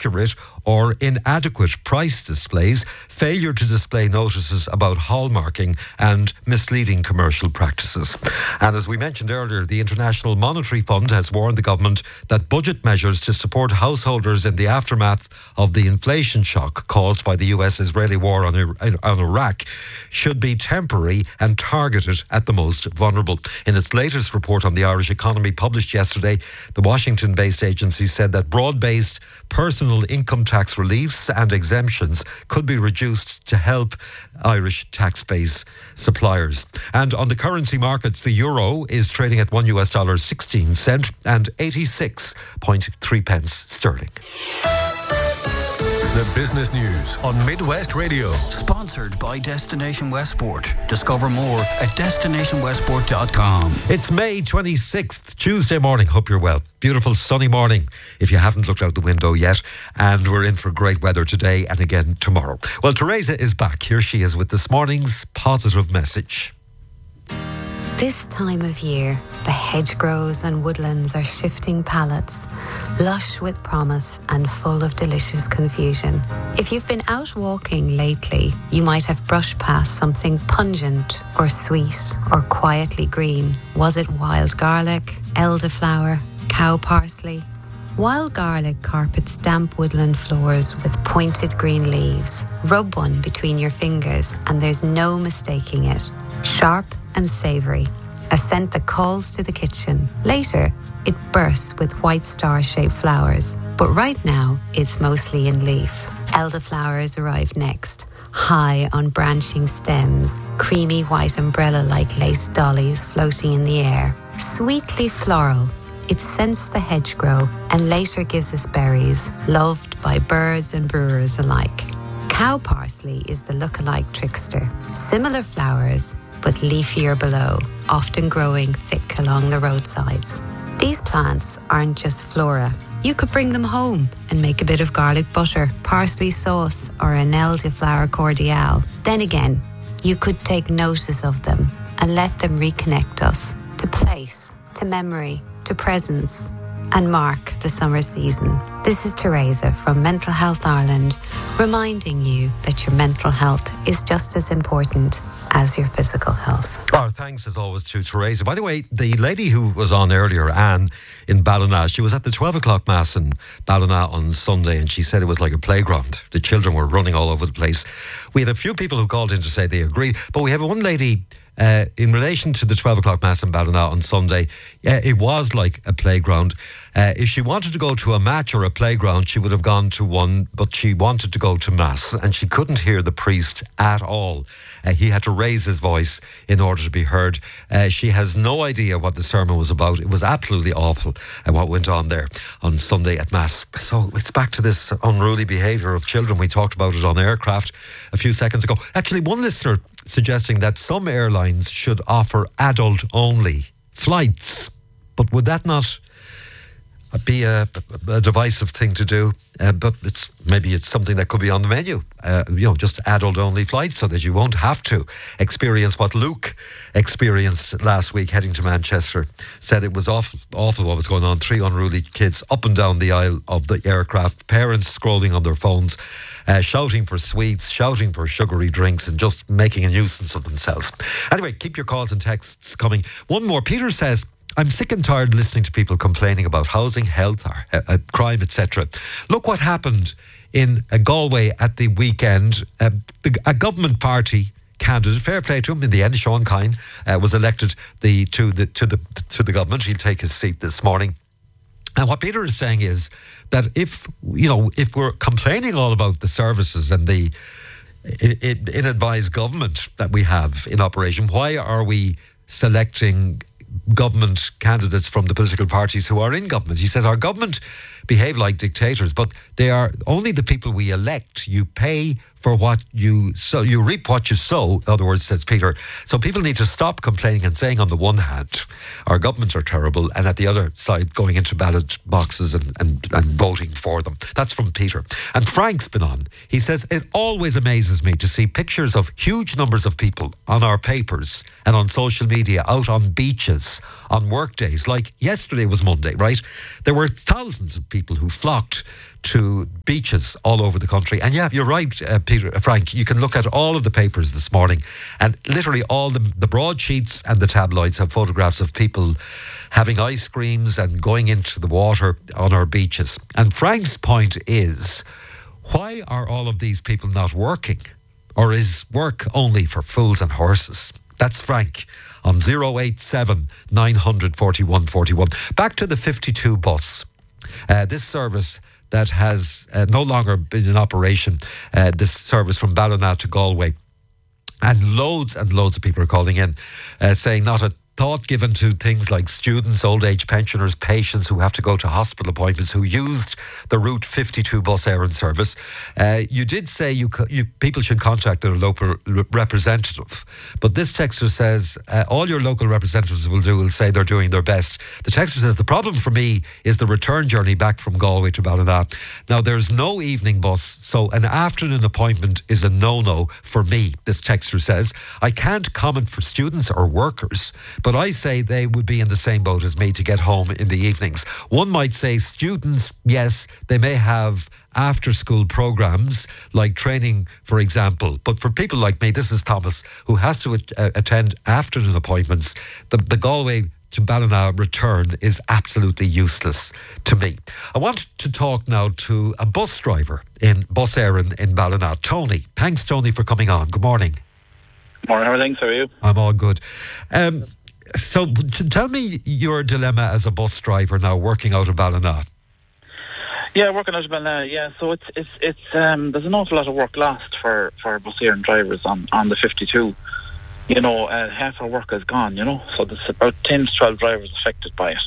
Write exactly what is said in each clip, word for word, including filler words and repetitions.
inaccurate or inadequate price displays, failure to display notices about hallmarking and misleading commercial practices. And as we mentioned earlier, the International Monetary Fund has warned the government that budget measures to support householders in the aftermath of the inflation shock caused by the U S-Israeli war on, on Iraq should be temporary and targeted at the most vulnerable. In its latest report on the Irish economy published yesterday, the Washington-based agency said that broad-based personal income tax reliefs and exemptions could be reduced to help Irish tax base suppliers. And on the currency markets, the euro is trading at one US dollar sixteen cent and eighty-six point three pence sterling. The business news on Midwest Radio. Sponsored by Destination Westport. Discover more at destination westport dot com. It's May twenty-sixth, Tuesday morning. Hope you're well. Beautiful sunny morning if you haven't looked out the window yet. And we're in for great weather today and again tomorrow. Well, Teresa is back. Here she is with this morning's positive message. This time of year, the hedgerows and woodlands are shifting palettes, lush with promise and full of delicious confusion. If you've been out walking lately, you might have brushed past something pungent or sweet or quietly green. Was it wild garlic, elderflower, cow parsley? Wild garlic carpets damp woodland floors with pointed green leaves. Rub one between your fingers and there's no mistaking it. Sharp and savoury, a scent that calls to the kitchen. Later, it bursts with white star-shaped flowers, but right now, it's mostly in leaf. Elderflowers arrive next, high on branching stems, creamy white umbrella-like lace dollies floating in the air. Sweetly floral, it scents the hedgerow and later gives us berries, loved by birds and brewers alike. Cow parsley is the look-alike trickster. Similar flowers, but leafier below, often growing thick along the roadsides. These plants aren't just flora. You could bring them home and make a bit of garlic butter, parsley sauce, or an elderflower cordial. Then again, you could take notice of them and let them reconnect us to place, to memory, to presence, and mark the summer season. This is Teresa from Mental Health Ireland, reminding you that your mental health is just as important as your physical health. Our thanks as always to Teresa. By the way, the lady who was on earlier, Anne, in Ballina, she was at the twelve o'clock Mass in Ballina on Sunday and she said it was like a playground. The children were running all over the place. We had a few people who called in to say they agreed, but we have one lady Uh, in relation to the twelve o'clock Mass in Ballina on Sunday. Uh, it was like a playground. Uh, if she wanted to go to a match or a playground, she would have gone to one, but she wanted to go to Mass and she couldn't hear the priest at all. Uh, he had to raise his voice in order to be heard. Uh, she has no idea what the sermon was about. It was absolutely awful uh, what went on there on Sunday at Mass. So it's back to this unruly behaviour of children. We talked about it on Aircraft a few seconds ago. Actually, one listener suggesting that some airlines should offer adult-only flights. But would that not be a, a divisive thing to do? Uh, but it's maybe it's something that could be on the menu. Uh, you know, just adult-only flights so that you won't have to experience what Luke experienced last week heading to Manchester. Said it was awful, awful what was going on. Three unruly kids up and down the aisle of the aircraft, parents scrolling on their phones, Uh, shouting for sweets, shouting for sugary drinks and just making a nuisance of themselves. Anyway, keep your calls and texts coming. One more. Peter says, I'm sick and tired listening to people complaining about housing, health, or, uh, uh, crime, et cetera. Look what happened in uh, Galway at the weekend. Uh, the, a government party candidate, fair play to him, in the end, Sean Kine, uh, was elected the, to, the, to, the, to the government. He'll take his seat this morning. And what Peter is saying is that if, you know, if we're complaining all about the services and the ill-advised government that we have in operation, why are we selecting government candidates from the political parties who are in government? He says our government behave like dictators, but they are only the people we elect. You pay for what you sow, you reap what you sow, in other words, says Peter. So people need to stop complaining and saying on the one hand, our governments are terrible, and at the other side, going into ballot boxes and, and, and voting for them. That's from Peter. And Frank's been on. He says, it always amazes me to see pictures of huge numbers of people on our papers and on social media, out on beaches, on work days. Like yesterday was Monday, right? There were thousands of people who flocked to beaches all over the country. And yeah, you're right, uh, Peter, uh, Frank, you can look at all of the papers this morning and literally all the, the broadsheets and the tabloids have photographs of people having ice creams and going into the water on our beaches. And Frank's point is, why are all of these people not working? Or is work only for fools and horses? That's Frank on zero eight seven, nine hundred, forty-one forty-one. Back to the fifty-two bus. Uh, this service that has uh, no longer been in operation, uh, this service from Ballina to Galway. And loads and loads of people are calling in uh, saying not a thought given to things like students, old age pensioners, patients who have to go to hospital appointments who used the Route fifty-two bus Éireann service. Uh, you did say you, co- you people should contact their local re- representative, but this texter says uh, all your local representatives will do will say they're doing their best. The texter says the problem for me is the return journey back from Galway to Ballina. Now there's no evening bus, so an afternoon appointment is a no-no for me, this texter says. I can't comment for students or workers, but I say they would be in the same boat as me to get home in the evenings. One might say students, yes, they may have after-school programs like training, for example. But for people like me, this is Thomas, who has to uh, attend afternoon appointments. The, the Galway to Ballina return is absolutely useless to me. I want to talk now to a bus driver in Bus Éireann in Ballina, Tony. Thanks, Tony, for coming on. Good morning. Morning, everything. How are you? I'm all good. Um, so t- tell me your dilemma as a bus driver now working out of Ballina. Yeah, working out of Ballina, yeah. So it's it's it's um there's an awful lot of work lost for, for Bus Éireann drivers on, on the fifty-two. You know, uh, half our work is gone, you know. So there's about ten to twelve drivers affected by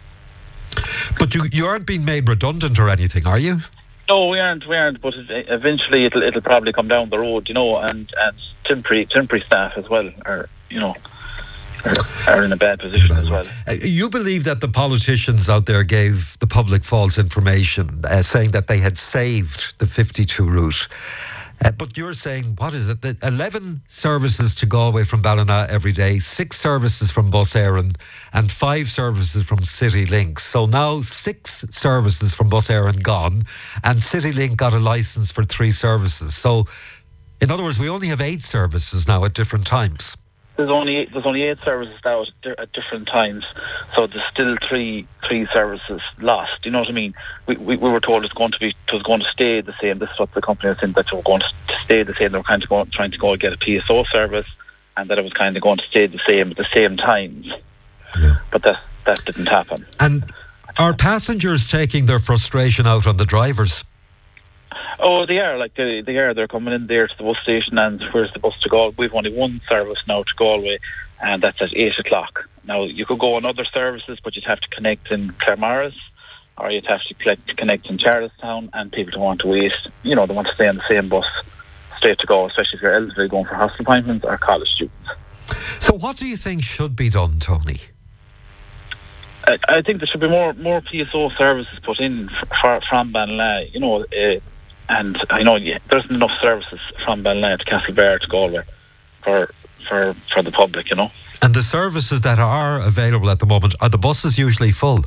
it. But you you aren't being made redundant or anything, are you? No, we aren't, we aren't, but it, eventually it'll it'll probably come down the road, you know, and, and temporary temporary staff as well are, you know, are, are in a bad position as well. Uh, you believe that the politicians out there gave the public false information, uh, saying that they had saved the fifty-two route. Uh, but you're saying, what is it, that eleven services to Galway from Ballina every day, six services from Bus Éireann and five services from CityLink. So now six services from Bus Éireann gone and CityLink got a licence for three services. So in other words, we only have eight services now at different times. There's only there's only eight services now at, at different times, so there's still three three services lost. You know what I mean? We we, we were told it's going to be it was going to stay the same. This is what the company was saying, that they were going to stay the same. They were kind of going, trying to go and get a P S O service, and that it was kind of going to stay the same at the same times. Yeah. But that that didn't happen. And are passengers taking their frustration out on the drivers? Oh, they are. Like they, they are. They're coming in there to the bus station, and where's the bus to Galway? We've only one service now to Galway, and that's at eight o'clock. Now you could go on other services, but you'd have to connect in Claremorris, or you'd have to collect, connect in Charlestown, and people don't want to waste. You know, they want to stay on the same bus straight to go, especially if you're elderly going for hospital appointments or college students. So, what do you think should be done, Tony? I, I think there should be more more P S O services put in for, from Ballina. You know. Uh, And I know yeah, there's enough services from Ballina to Castlebar to Galway for for for the public, you know. And the services that are available at the moment, are the buses usually full?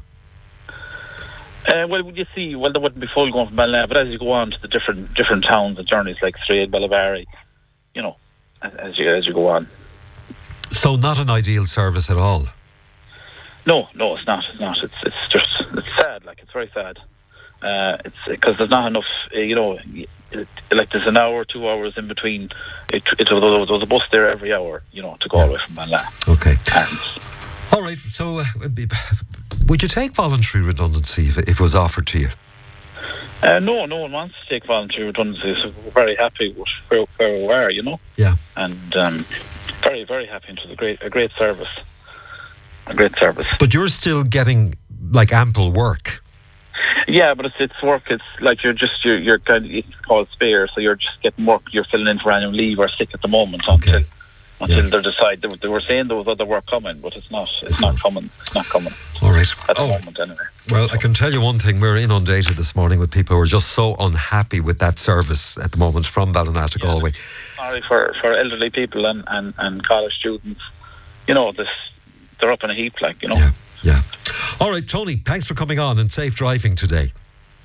Uh, well, you see, well, they wouldn't be full going from Ballina, but as you go on to the different different towns and journeys like Strade, Bellavarie, you know, as, as you as you go on. So not an ideal service at all? No, no, it's not. It's not. It's it's just it's sad. Like it's very sad. Uh, it's because there's not enough, uh, you know, it, like there's an hour, two hours in between. It, it, there was a bus there every hour, you know, to go away from Ballina. Okay. And all right. So, uh, would you take voluntary redundancy if, if it was offered to you? Uh, no, no one wants to take voluntary redundancy. So we're very happy with where, where we are, you know. Yeah. And um, very, very happy. It was a great, a great service. A great service. But you're still getting like ample work. Yeah, but it's it's work. It's like you're just you're, you're kind of, it's called spare, so you're just getting work. You're filling in for annual leave or sick at the moment until okay. until yeah. they decide. They, they were saying there was other work coming, but it's not. It's not coming. It's not coming. All right. At the oh. moment, anyway. Well, I can tell you one thing. We're inundated this morning with people who are just so unhappy with that service at the moment from Ballina to Galway. Yeah, sorry for for elderly people and, and, and college students. You know, this they're up in a heap, like you know. Yeah. Yeah. All right, Tony, thanks for coming on and safe driving today.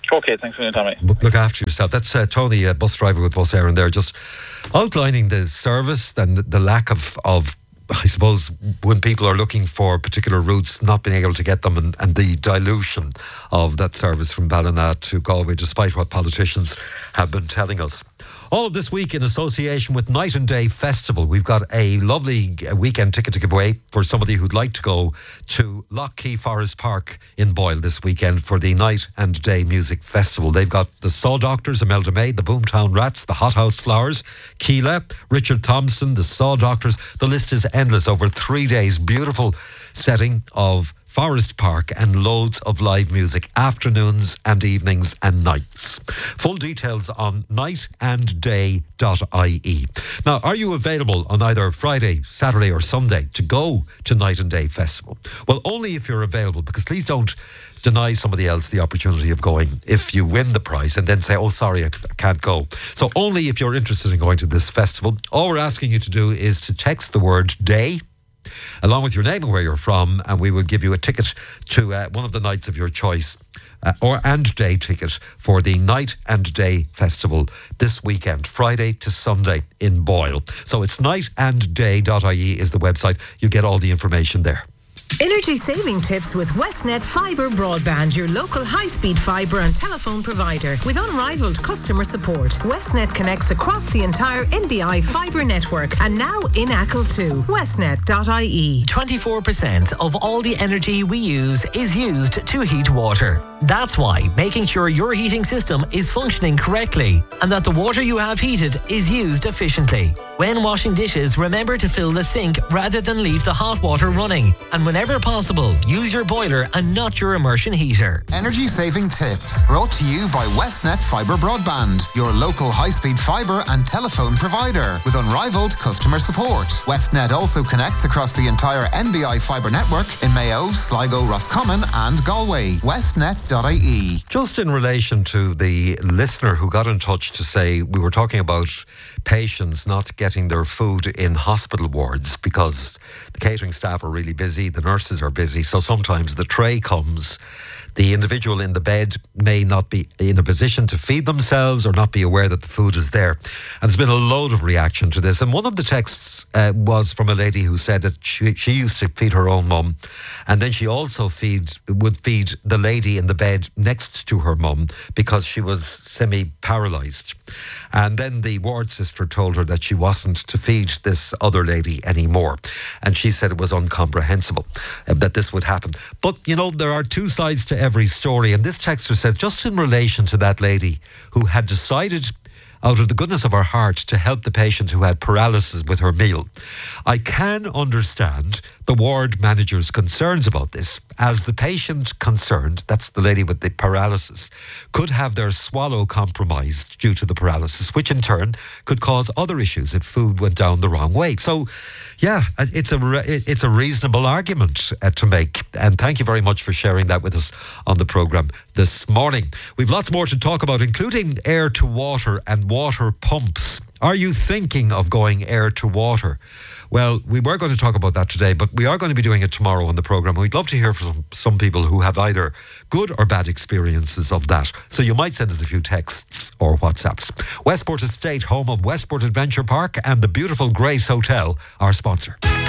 Okay, thanks for your time. Look after yourself. That's uh, Tony, uh, bus driver with Bus Éireann there, just outlining the service and the, the lack of, of, I suppose, when people are looking for particular routes, not being able to get them, and, and the dilution of that service from Ballina to Galway, despite what politicians have been telling us. All of this week in association with Night and Day Festival. We've got a lovely weekend ticket to give away for somebody who'd like to go to Lough Key Forest Park in Boyle this weekend for the Night and Day Music Festival. They've got the Saw Doctors, Imelda May, the Boomtown Rats, the Hothouse Flowers, Keela, Richard Thompson, the Saw Doctors. The list is endless over three days. Beautiful setting of Forest Park and loads of live music, afternoons and evenings and nights. Full details on night and day dot I E. Now, are you available on either Friday, Saturday or Sunday to go to Night and Day Festival? Well, only if you're available, because please don't deny somebody else the opportunity of going if you win the prize and then say, oh, sorry, I can't go. So only if you're interested in going to this festival. All we're asking you to do is to text the word day along with your name and where you're from, and we will give you a ticket to uh, one of the nights of your choice, uh, or and day ticket for the Night and Day Festival this weekend, Friday to Sunday in Boyle. So it's night and day dot I E is the website. You'll get all the information there. Energy saving tips with Westnet Fibre Broadband, your local high-speed fibre and telephone provider. With unrivaled customer support, Westnet connects across the entire N B I fibre network, and now in Achill too. Westnet dot I E. twenty-four percent of all the energy we use is used to heat water. That's why making sure your heating system is functioning correctly and that the water you have heated is used efficiently. When washing dishes, remember to fill the sink rather than leave the hot water running. And whenever possible, use your boiler and not your immersion heater. Energy saving tips brought to you by Westnet Fibre Broadband, your local high-speed fibre and telephone provider with unrivaled customer support. Westnet also connects across the entire N B I fibre network in Mayo, Sligo, Roscommon and Galway. Westnet dot I E. Just in relation to the listener who got in touch to say, we were talking about patients not getting their food in hospital wards because the catering staff are really busy, the nurses are busy, so sometimes the tray comes, the individual in the bed may not be in a position to feed themselves or not be aware that the food is there. And there's been a load of reaction to this. And one of the texts uh, was from a lady who said that she, she used to feed her own mum, and then she also feed, would feed the lady in the bed next to her mum because she was semi-paralysed. And then the ward sister told her that she wasn't to feed this other lady anymore. And she said it was incomprehensible uh, that this would happen. But, you know, there are two sides to every story. And this texter said, just in relation to that lady who had decided out of the goodness of her heart to help the patient who had paralysis with her meal, I can understand the ward manager's concerns about this, as the patient concerned, that's the lady with the paralysis, could have their swallow compromised due to the paralysis, which in turn could cause other issues if food went down the wrong way. So, yeah, it's a re- it's a reasonable argument uh, to make. And thank you very much for sharing that with us on the programme this morning. We've lots more to talk about, including air to water and water pumps. Are you thinking of going air to water? Well, we were going to talk about that today, but we are going to be doing it tomorrow on the programme. We'd love to hear from some, some people who have either good or bad experiences of that. So you might send us a few texts or WhatsApps. Westport Estate, home of Westport Adventure Park and the beautiful Grace Hotel, our sponsor.